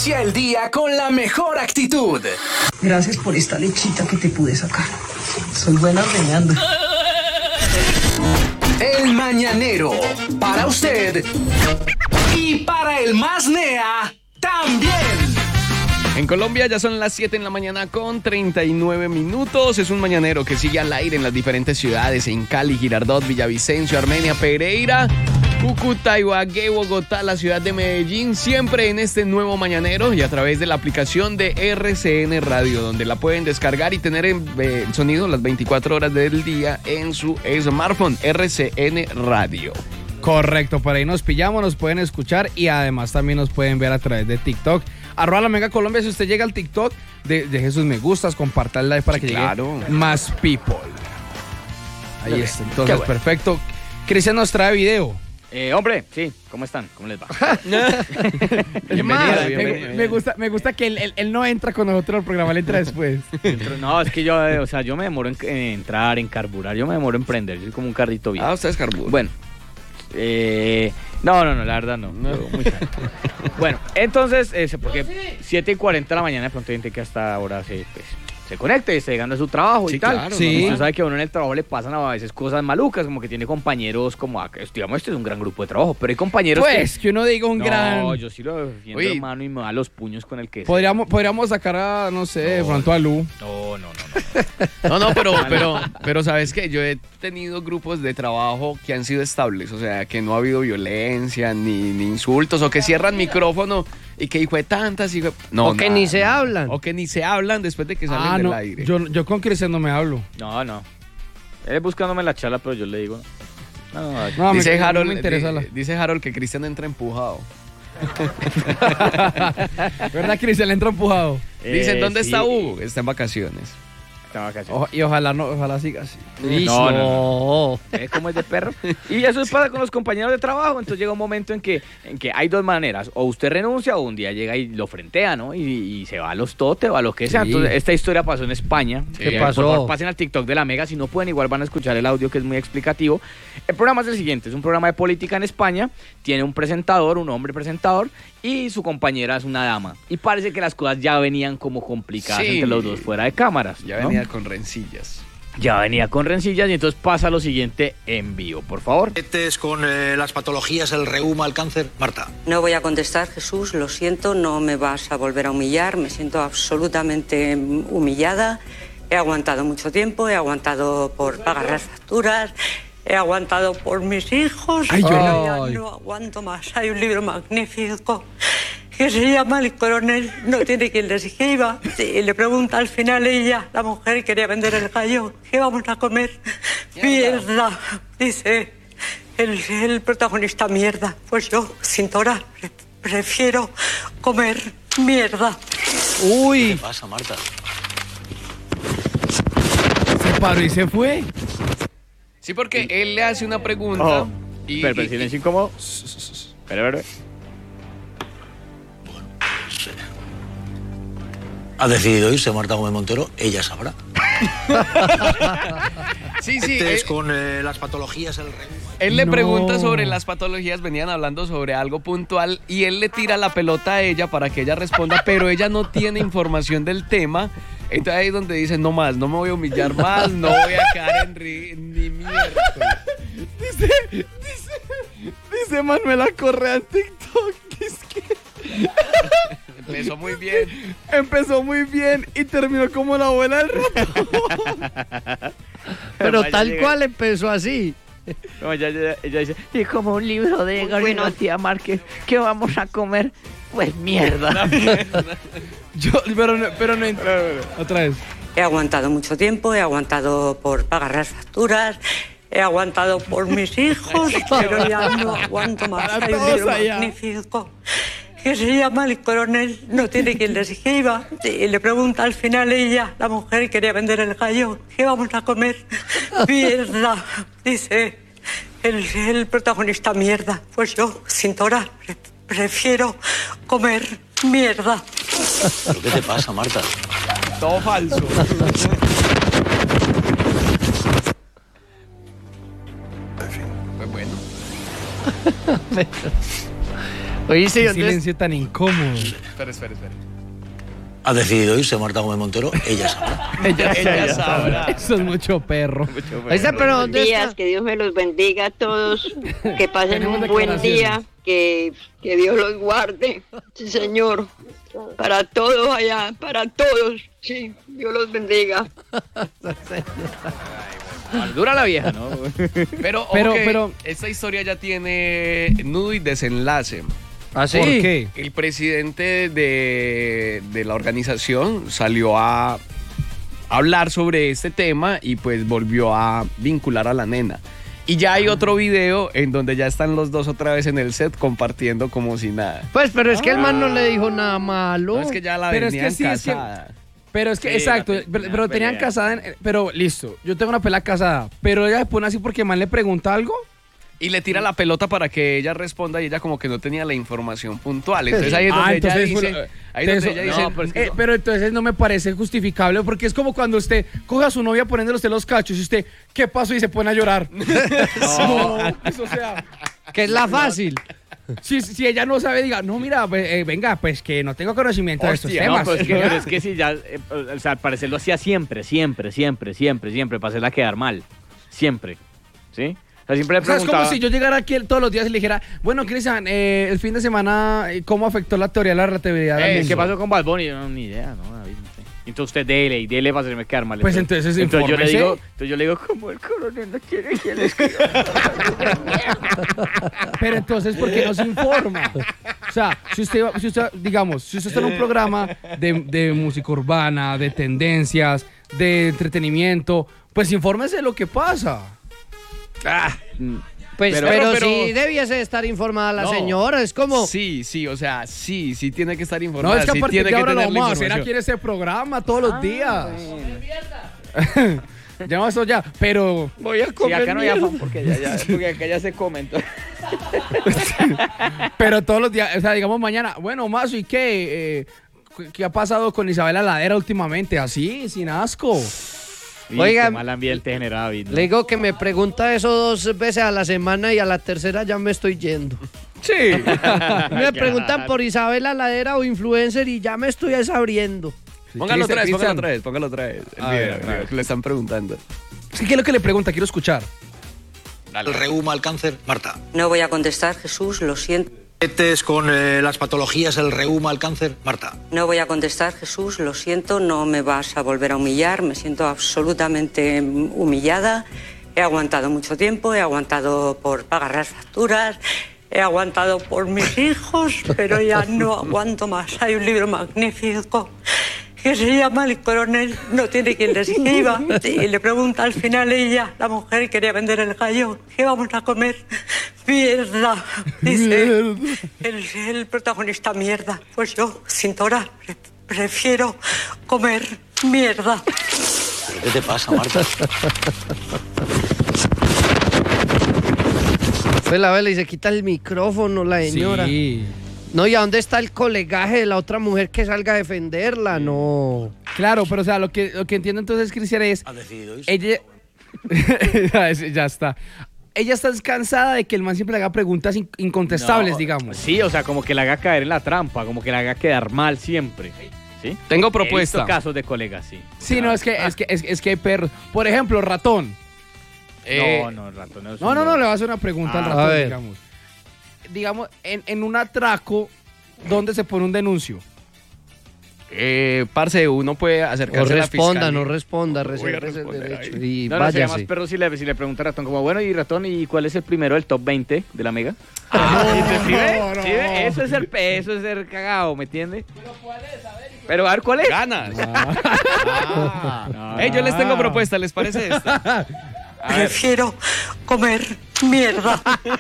Inicia el día con la mejor actitud. Gracias por esta lechita que te pude sacar. Soy buena ordeñando. El Mañanero, para usted y para el más nea también. En Colombia ya son las 7 en la mañana con 39 minutos. Es un mañanero que sigue al aire en las diferentes ciudades, en Cali, Girardot, Villavicencio, Armenia, Pereira, Cúcuta, Ibagué, Bogotá, la ciudad de Medellín, siempre en este nuevo mañanero y a través de la aplicación de RCN Radio, donde la pueden descargar y tener el sonido las 24 horas del día en su smartphone. RCN Radio. Correcto, por ahí nos pillamos, nos pueden escuchar y además también nos pueden ver a través de TikTok. @LaMegaColombia, si usted llega al TikTok, deje sus me gustas, comparta el live para que llegue más people. Ahí está, entonces bueno. Perfecto. Cristian nos trae video. Hombre, sí, ¿cómo están? ¿Cómo les va? Me gusta que él no entra con nosotros al programa, él entra después. No, es que yo me demoro en entrar, en carburar, yo me demoro en prender, yo soy como un carrito viejo. Usted es carburo. Bueno, no, la verdad no. Muy bueno, entonces, porque 7:40 de la mañana de pronto hay gente que hasta ahora se conecta y está llegando a su trabajo y tal. Claro, sí. Usted sabe que a uno en el trabajo le pasan a veces cosas malucas, como que tiene compañeros como, digamos, este es un gran grupo de trabajo, pero hay compañeros que uno diga gran... No, yo sí lo defiendo, hermano, y me da los puños con el que... Podríamos sacar a, no sé, de pronto a Lu. No, pero ¿sabes qué? Yo he tenido grupos de trabajo que han sido estables, o sea, que no ha habido violencia, ni insultos, o que cierran micrófono y que hijo de tantas, ni se hablan. O que ni se hablan después de que salen del aire. Yo con Cristian no me hablo. No. Él buscándome la charla, pero yo le digo... No, dice Harold, me interesa dice Harold que Cristian entra empujado. ¿Verdad, Cristian? Entra empujado. Dicen, ¿dónde está Hugo? Está en vacaciones. Y ojalá siga así. No. ¿Cómo es de perro? Y eso pasa con los compañeros de trabajo. Entonces llega un momento en que hay dos maneras. O usted renuncia o un día llega y lo frentea, ¿no? Y se va a los totes o a lo que sea. Entonces esta historia pasó en España. ¿Qué pasó? Por favor, pasen al TikTok de La Mega. Si no pueden, igual van a escuchar el audio que es muy explicativo. El programa es el siguiente. Es un programa de política en España. Tiene un presentador, un hombre presentador. Y su compañera es una dama. Y parece que las cosas ya venían como complicadas entre los dos fuera de cámaras. Ya venía con rencillas. Y entonces pasa lo siguiente en vivo, por favor. Con las patologías, el reuma, el cáncer, Marta. No voy a contestar, Jesús, lo siento, no me vas a volver a humillar, me siento absolutamente humillada. He aguantado mucho tiempo, he aguantado por pagar las facturas, he aguantado por mis hijos, pero ya no aguanto más. Hay un libro magnífico que se llama El coronel no tiene quien le escriba. Y le pregunta al final ella, la mujer quería vender el gallo, ¿qué vamos a comer? Mierda, dice el protagonista, mierda. Pues yo, Cintora, prefiero comer mierda. Uy. ¿Qué pasa, Marta? Se paró y se fue. Sí, porque él le hace una pregunta pero silencio incómodo. Espera. Ha decidido irse Marta Gómez Montero, ella sabrá. Sí. Con las patologías, el reuma. Él le pregunta sobre las patologías, venían hablando sobre algo puntual y él le tira la pelota a ella para que ella responda, pero ella no tiene información del tema. Entonces ahí es donde dice, no más, no me voy a humillar más, no voy a caer ni mierda. Dice Manuela Correa en TikTok, Empezó muy bien y terminó como la abuela del rato. Pero tal cual empezó así. No, ella dice, y como un libro de Gabriel García Márquez, ¿qué vamos a comer? Pues mierda. Pero no otra vez. He aguantado mucho tiempo, he aguantado por pagar las facturas, he aguantado por mis hijos, pero ya no aguanto más. Hay un libro magnífico que se llama El coronel no tiene quien le escriba. Y le pregunta al final ella, la mujer quería vender el gallo, ¿qué vamos a comer? Mierda, dice el protagonista, mierda. Pues yo, Cintora, prefiero comer mierda. ¿Pero qué te pasa, Marta? Todo falso. En fin. Pues bueno. Oíste, Qué silencio tan incómodo. Espera. Ha decidido irse Marta Gómez Montero, ella sabrá. Ella sabrá. Eso es mucho perro. Oíste, pero ¿dónde días, está? que Dios me los bendiga a todos, que pasen Tenemos un buen día, declaraciones. que Dios los guarde, sí, Señor, para todos allá, para todos, sí, Dios los bendiga. Dura la vieja, ¿no? Pero, esta historia ya tiene nudo y desenlace. ¿Ah, sí? ¿Por qué? El presidente de la organización salió a hablar sobre este tema y pues volvió a vincular a la nena. Y ya hay otro video en donde ya están los dos otra vez en el set compartiendo como si nada. Pues, pero es que el man no le dijo nada malo. No, es que ya la Pero es venían que sí, es que- casada. Pero es que, Sí, exacto, la pero tenían pelea. casada, pero listo, yo tengo una pela casada, pero ella se pone así porque man le pregunta algo. Y le tira la pelota para que ella responda y ella como que no tenía la información puntual. Entonces ahí es donde ella entonces, dice... Ahí es donde ella dice... no, pero es que pero entonces no me parece justificable porque es como cuando usted coge a su novia poniéndole usted los cachos y usted, ¿qué pasó? Y se pone a llorar. No, pues, o sea, Que es la fácil. si ella no sabe, diga, no, mira, venga, pues que no tengo conocimiento de estos Hostia, temas. No, pero es que si ya, o sea, al parecer lo hacía siempre, para hacerla quedar mal. Siempre. ¿Sí? O sea, siempre le O sea, es preguntaba. como si yo llegara aquí todos los días y le dijera, bueno, Cristian, el fin de semana, ¿cómo afectó la teoría de la relatividad? al mundo? ¿Qué pasó con Bad Bunny? No, ni idea, no, David, no sé. Entonces usted dele para hacerme quedar mal. Pues entonces yo le infórmese. digo, como el coronel no quiere que le escriba. Pero entonces, ¿por qué no se informa? O sea, si usted digamos, si usted está en un programa de música urbana, de tendencias, de entretenimiento, pues infórmese de lo que pasa. Pues, pero sí debiese estar informada la No. señora. Es como... Sí, o sea, sí tiene que estar informada. No, es que a sí partir tiene de que ahora lo tener la vamos a hacer información. aquí en ese programa todos los días. Ya no, eso ya, pero... Voy a Sí, comer acá no hay mierda. afán porque acá ya se comentó. Pero todos los días, o sea, digamos mañana, bueno, Mazo, ¿y qué? ¿Qué ha pasado con Isabela Ladera últimamente? Así, sin asco. Oiga, Qué mal ambiente genera David, ¿no? Le digo que me pregunta eso 2 veces a la semana y a la tercera ya me estoy yendo. Sí. Me preguntan por Isabela Ladera o influencer y ya me estoy desabriendo. Póngalo otra Cristian. vez. El A video, ver. que le están preguntando. Es que, ¿qué es lo que le pregunta? Quiero escuchar. El reuma, el cáncer, Marta. No voy a contestar, Jesús, lo siento. ¿Metes con las patologías, el reuma, el cáncer, Marta? No voy a contestar, Jesús, lo siento, no me vas a volver a humillar, me siento absolutamente humillada. He aguantado mucho tiempo, he aguantado por pagar las facturas, he aguantado por mis hijos, pero ya no aguanto más. Hay un libro magnífico que se llama El coronel no tiene quien le escriba. Y le pregunta al final ella, la mujer quería vender el gallo, ¿qué vamos a comer? Mierda, dice el protagonista, mierda. Pues yo, Cintora, prefiero comer mierda. ¿Qué te pasa, Marta? Pues la vela y se quita el micrófono la señora. Sí. No, ¿y a dónde está el colegaje de la otra mujer que salga a defenderla? No. Claro, pero o sea, lo que entiendo entonces, Cristian, es... Ha decidido irse. Ella... ya está. Ella está cansada de que el man siempre le haga preguntas incontestables, No, digamos. Sí, o sea, como que la haga caer en la trampa, como que la haga quedar mal siempre. ¿Sí? Tengo He propuesta. visto casos de colegas, sí. Sí, no, es que hay perros. Por ejemplo, ratón. No, rato, no. No, le voy a hacer una pregunta al a ratón, ver. digamos. Digamos, en un atraco, ¿dónde se pone un denuncio? Parce, uno puede No acercarse a la fiscalía. responda, Voy a resérvese el responder derecho. ahí. Y No, no, sería más váyase. perro si le pregunta a Ratón como, bueno, y Ratón, ¿y cuál es el primero del top 20 de la Mega? ¿Sí ve? Eso es ser cagado, ¿me entiende? Pero a ver, ¿cuál es? Ganas. Yo les tengo propuesta, ¿les parece esta? Prefiero comer mierda.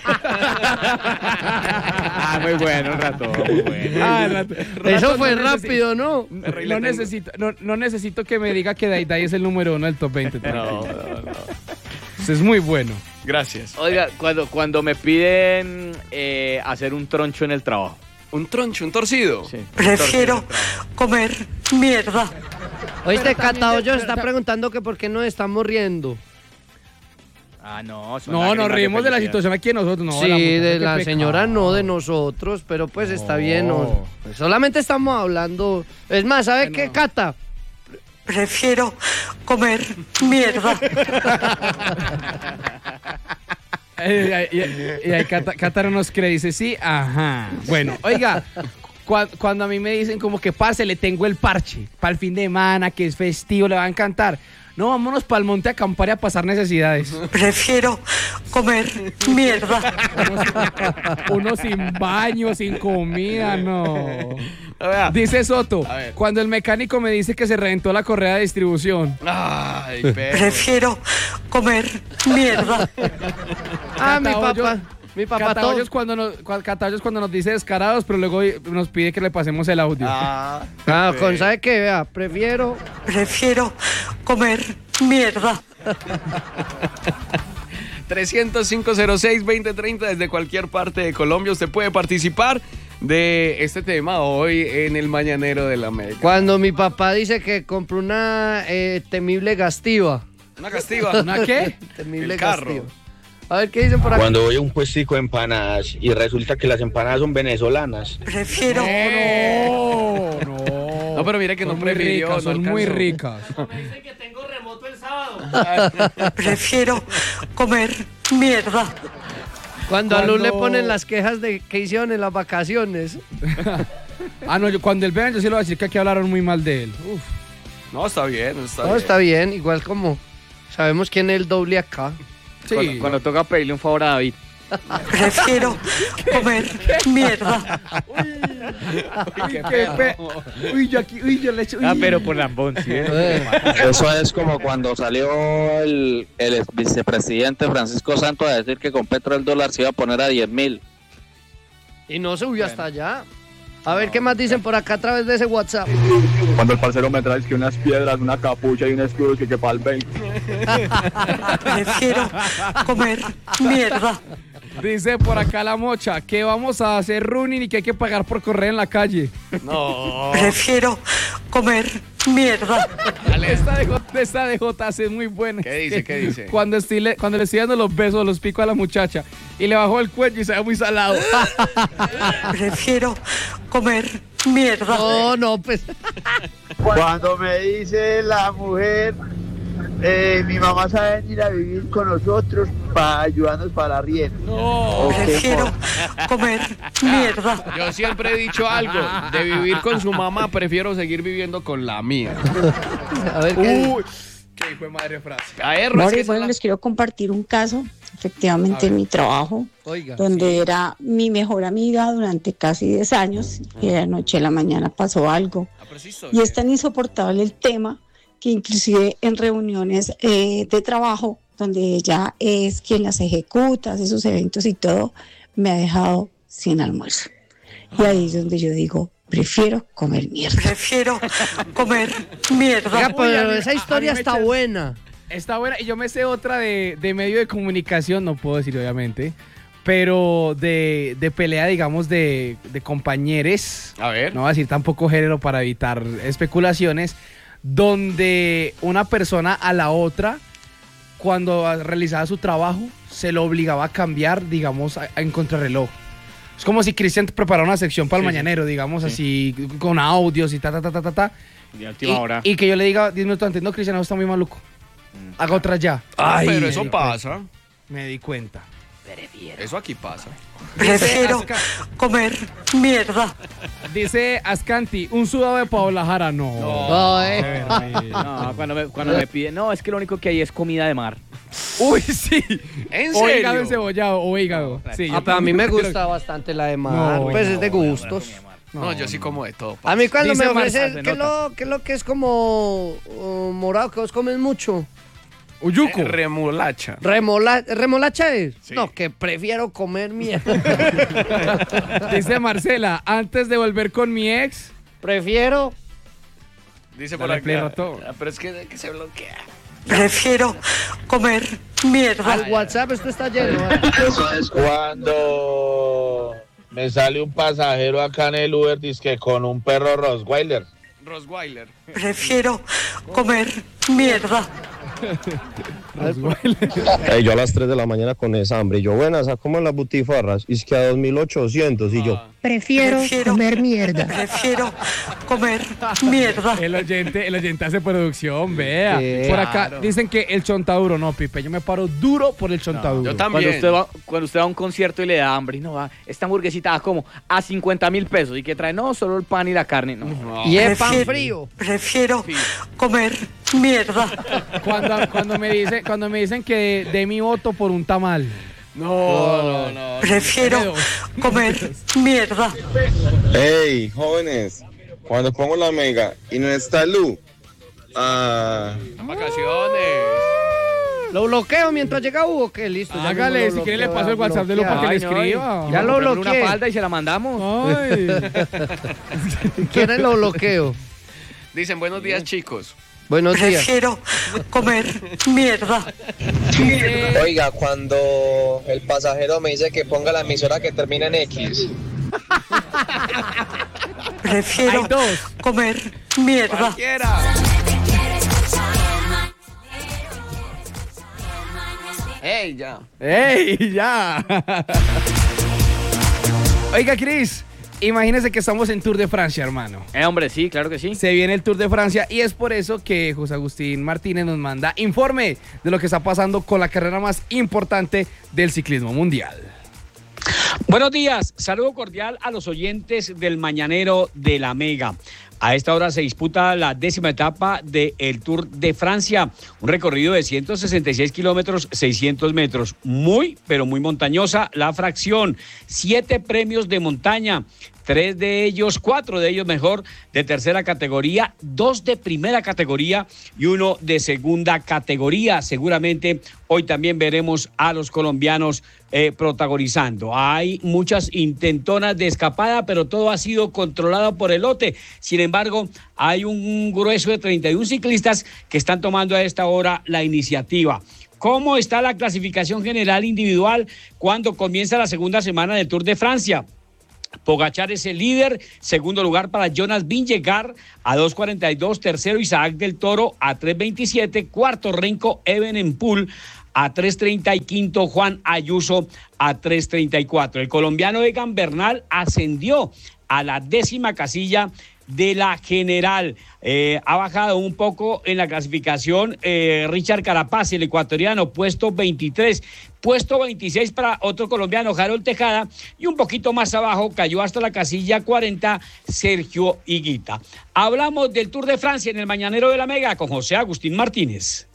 Muy bueno, Ratón, muy bueno. Eso fue rápido, ¿no? No necesito que me diga que Dai es el número 1 del top 20. No. Eso es muy bueno. Gracias. Oiga, cuando me piden hacer un troncho en el trabajo. Un troncho, un torcido. Sí. Prefiero comer mierda. Oíste, Cataollo se está preguntando que por qué nos estamos riendo. No, No, nos reímos de la situación aquí de nosotros. No, sí, de la señora no, de nosotros, pero pues está bien. No. Pues solamente estamos hablando. Es más, ¿sabe qué, Cata? Prefiero comer mierda. Y ahí Cata no nos cree, dice sí, ajá. Bueno, oiga, cuando a mí me dicen como que parce, le tengo el parche para el fin de semana, que es festivo, le va a encantar. No, vámonos para el monte a acampar y a pasar necesidades. Prefiero comer mierda. Uno sin baño, sin comida, no. Dice Soto, cuando el mecánico me dice que se reventó la correa de distribución. Ay, prefiero comer mierda. Mi papá Catahoyos cuando nos dice descarados, pero luego nos pide que le pasemos el audio. ¿Sabe qué? Vea, prefiero comer mierda. 305-06-2030 desde cualquier parte de Colombia. Usted puede participar de este tema hoy en el Mañanero de la Mega. Cuando mi papá dice que compró una temible Gastiva. ¿Una Gastiva? ¿Una qué? Temible el carro. Gastiva. A ver, ¿qué dicen por acá? Cuando voy a un puestico de empanadas y resulta que las empanadas son venezolanas. Prefiero... No, pero mire que no prefirió. Son muy ricas. Me dicen que tengo remoto el sábado. Prefiero comer mierda. Cuando a Luz le ponen las quejas de que hicieron en las vacaciones. No, cuando él vean, yo sí le voy a decir que aquí hablaron muy mal de él. Uf. No, está bien, está bien, igual como sabemos quién es el doble acá. Sí. Cuando toca pedirle un favor a David. Prefiero comer mierda. Yo le echo. Pero por lambón, sí. Eso es como cuando salió el vicepresidente Francisco Santos a decir que con Petro el dólar se iba a poner a 10.000. Y no subió hasta allá. A ver, ¿qué más dicen por acá a través de ese WhatsApp? Cuando el parcero me trae que unas piedras, una capucha y un escudo que para el 20. Prefiero comer mierda. Dice por acá la mocha que vamos a hacer running y que hay que pagar por correr en la calle. No. Prefiero comer mierda. Esta de Jotas es muy buena. ¿Qué dice? Cuando le estoy dando los besos, los pico a la muchacha y le bajó el cuello y se ve muy salado. Prefiero comer mierda. No, pues. Cuando me dice la mujer, mi mamá sabe venir a vivir con nosotros para ayudarnos para arriendo. No. Prefiero comer mierda. Yo siempre he dicho algo, de vivir con su mamá, prefiero seguir viviendo con la mía. A ver, qué hijo de madre frase. Bueno, les quiero compartir un caso, efectivamente en mi trabajo, donde era mi mejor amiga durante casi 10 años y de la noche a la mañana pasó algo. Y es tan insoportable el tema que inclusive en reuniones de trabajo, donde ella es quien las ejecuta, hace sus eventos y todo, me ha dejado sin almuerzo. Y ahí es donde yo digo, prefiero comer mierda. Prefiero comer mierda. Oiga, pero esa historia está buena. Está buena. Y yo me sé otra de medio de comunicación, no puedo decir obviamente, pero de pelea, digamos, de compañeros. A ver. No voy a decir tampoco género para evitar especulaciones, donde una persona a la otra, cuando realizaba su trabajo, se lo obligaba a cambiar, digamos, en contrarreloj. Es como si Cristian preparara una sección para el mañanero, digamos, así, con audios y ta. Y a última hora. Y que yo le diga 10 minutos antes, no, Cristian, no, está muy maluco. Haga otra ya. Ay, pero eso pasa. Me di cuenta. Eso aquí pasa. Prefiero comer mierda. Dice Ascanti, un sudado de Paola Jara. No, cuando me piden, no, es que lo único que hay es comida de mar. Uy, sí. ¿En o serio? hígado encebollado o hígado. Sí, pero a mí me gusta bastante la de mar. Pues es de gustos. No, yo sí como de todo. A mí cuando Dice me ofrecen, Marta, ¿qué es lo que es como morado, que vos comes mucho? Uyuco. Remolacha. ¿Remolacha es? Sí. No, que prefiero comer mierda. Dice Marcela, antes de volver con mi ex, prefiero... Dice por Dale play, acá. Rato. Pero es que se bloquea. Prefiero comer mierda. Al WhatsApp esto está lleno. Eso es cuando me sale un pasajero acá en el Uber, dizque con un perro Rottweiler. Rottweiler. Prefiero comer mierda. Yo a las 3 de la mañana con esa hambre. Yo, buenas, ¿a cómo en las butifarras? Y es que a 2.800. Y yo, Prefiero comer mierda. Prefiero comer mierda. El oyente hace producción, vea. Sí, por acá claro. dicen que el chontaduro, no, Pipe. Yo me paro duro por el chontaduro. Yo también. Cuando usted va a un concierto y le da hambre, y no va, esta hamburguesita da como a 50.000 pesos y que trae, no, solo el pan y la carne, no. Y es pan frío. Prefiero comer mierda. Cuando me dicen que dé mi voto por un tamal. No. Prefiero comer mierda. hey, jóvenes, cuando pongo la mega y no está Lu, Vacaciones. Lo bloqueo mientras llega Hugo, que listo. ya Hágale, mismo si lo quiere le bloqueo, paso el WhatsApp de Lu para que le escriba. Ya lo Comprarle bloqueé. una falda y se la mandamos. Ay. ¿Quieren lo bloqueo? Dicen, buenos días, chicos. Buenos días. Prefiero comer mierda. Oiga, cuando el pasajero me dice que ponga la emisora que termina en X. Prefiero comer mierda. Cualquiera. ¡Ey, ya! ¡Ey, ya! Oiga, Cris, imagínese que estamos en Tour de Francia, hermano. Hombre, sí, claro que sí. Se viene el Tour de Francia y es por eso que José Agustín Martínez nos manda informe de lo que está pasando con la carrera más importante del ciclismo mundial. Buenos días, saludo cordial a los oyentes del Mañanero de la Mega. A esta hora se disputa la 10ª etapa del Tour de Francia, un recorrido de 166 kilómetros, 600 metros. Muy, pero muy montañosa la fracción. 7 premios de montaña. 4 de ellos mejor, de tercera categoría, 2 de primera categoría y 1 de segunda categoría. Seguramente hoy también veremos a los colombianos protagonizando. Hay muchas intentonas de escapada, pero todo ha sido controlado por el lote. Sin embargo, hay un grueso de 31 ciclistas que están tomando a esta hora la iniciativa. ¿Cómo está la clasificación general individual cuando comienza la segunda semana del Tour de Francia? Pogačar es el líder, segundo lugar para Jonas Vingegaard a 2.42, tercero Isaac del Toro a 3.27, cuarto Renko Evenepoel a 3.30 y quinto Juan Ayuso a 3.34. El colombiano Egan Bernal ascendió a la 10ª casilla de la general. Ha bajado un poco en la clasificación Richard Carapaz, el ecuatoriano, puesto 23. Puesto 26 para otro colombiano, Harold Tejada, y un poquito más abajo cayó hasta la casilla 40, Sergio Higuita. Hablamos del Tour de Francia en el Mañanero de la Mega con José Agustín Martínez.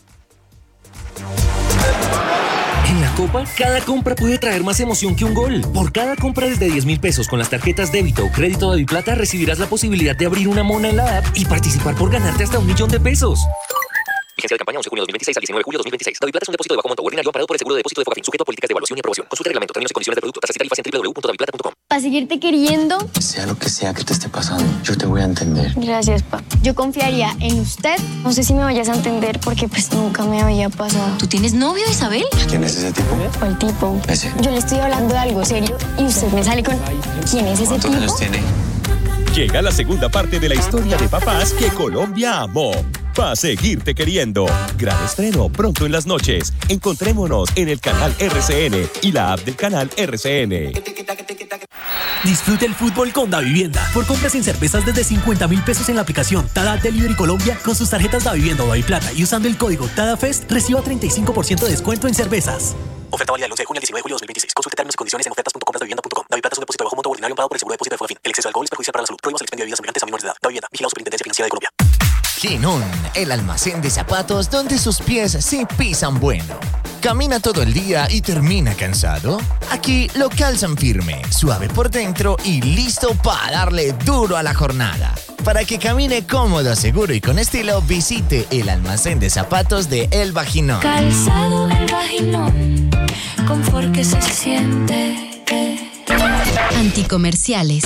En la Copa, cada compra puede traer más emoción que un gol. Por cada compra desde 10.000 pesos con las tarjetas débito o crédito DaviPlata recibirás la posibilidad de abrir una mona en la app y participar por ganarte hasta $1.000.000. Vigencia de campaña 11 de junio de 2026 al 19 de julio de 2026. DaviPlata es un depósito de bajo monto ordinario amparado por el seguro de depósito de Focafin, sujeto a políticas de evaluación y aprobación. Consulte reglamento, términos y condiciones del producto, tasas y tarifas en www.daviplata.com. Para seguirte queriendo. Sea lo que sea que te esté pasando, yo te voy a entender. Gracias, pa. Yo confiaría en usted. No sé si me vayas a entender porque pues nunca me había pasado. ¿Tú tienes novio, Isabel? ¿Quién es ese tipo? ¿Cuál tipo? Ese. Yo le estoy hablando de algo serio y usted me sale con... ¿Quién es ese tipo? ¿Cuántos años tiene? Llega la segunda parte de la historia de papás que Colombia amó. Pa' seguirte queriendo. Gran estreno pronto en las noches. Encontrémonos en el canal RCN y la app del canal RCN. Disfruta el fútbol con Davivienda. Por compras en cervezas desde 50.000 pesos en la aplicación Tada Delivery Colombia con sus tarjetas Davivienda o Daviplata y usando el código TADAFEST reciba 35% de descuento en cervezas. Oferta válida del 11 de junio al 19 de julio de 2026. Consulte términos y condiciones en ofertas.compras.davivienda.com. Daviplata es un depósito de bajo monto ordinario amparado por el seguro de depósito de Focafin. El exceso de alcohol es perjudicial para la salud. Prohíbas el expendio de bebidas embriagantes a menores de edad. Davivienda. Vigilado Superintendencia Financiera de Colombia. Ginón, el almacén de zapatos donde sus pies sí pisan bueno. ¿Camina todo el día y termina cansado? Aquí lo calzan firme, suave por dentro y listo para darle duro a la jornada. Para que camine cómodo, seguro y con estilo, visite el almacén de zapatos de Elba Ginón. Calzado Elba Ginón, confort que se siente. Anticomerciales.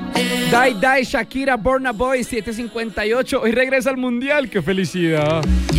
Die, Shakira, Burna Boy, 7:58. Hoy regresa al Mundial. ¡Qué felicidad!